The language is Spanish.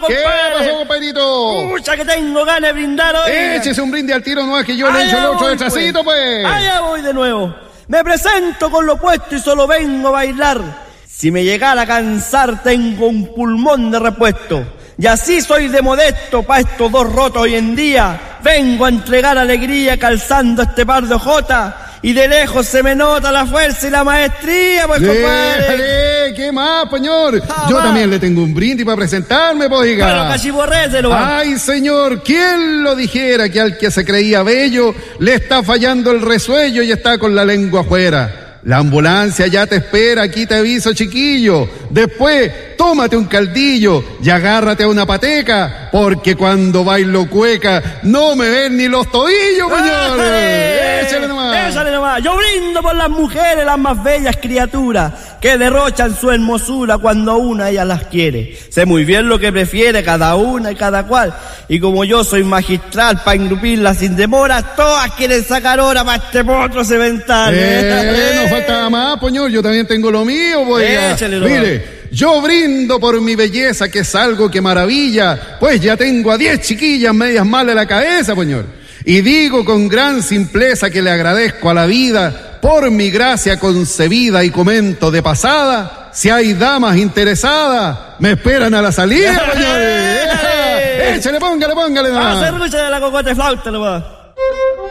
compadre. ¿Qué pasó, compadrito? Pucha, que tengo ganas de brindar hoy. Échese un brindis al tiro, no es que yo le echo el Allá otro voy, detrásito, pues. Allá voy de nuevo. Me presento con lo puesto y solo vengo a bailar. Si me llegara a cansar, tengo un pulmón de repuesto. Y así soy de modesto pa' estos dos rotos hoy en día. Vengo a entregar alegría calzando este par de ojotas. Y de lejos se me nota la fuerza y la maestría, pues, compadre. Déjale, ¿qué más, señor? Yo va. también le tengo un brindis para presentarme, pues, Pero oiga. cachiborrételo, va. Ay, señor, ¿quién lo dijera que al que se creía bello le está fallando el resuello y está con la lengua afuera? La ambulancia ya te espera, aquí te aviso, chiquillo. Después, tómate un caldillo y agárrate a una pateca, porque cuando bailo cueca no me ven ni los tobillos, señor. Échale nomás. Échale nomás. Yo brindo por las mujeres, las más bellas criaturas, que derrochan su hermosura cuando una ellas las quiere. Sé muy bien lo que prefiere cada una y cada cual. Y como yo soy magistral para engrupirlas sin demora, todas quieren sacar hora para este potro cemental. No falta más, señor. Yo también tengo lo mío, pues. Échale nomás. Mire. Yo brindo por mi belleza, que es algo que maravilla, pues ya tengo a 10 chiquillas medias mal de la cabeza, señor. Y digo con gran simpleza que le agradezco a la vida por mi gracia concebida y comento de pasada, si hay damas interesadas, me esperan a la salida, señores. Échale, póngale. Vamos a hacer lucha de la cocote flauta, nomás.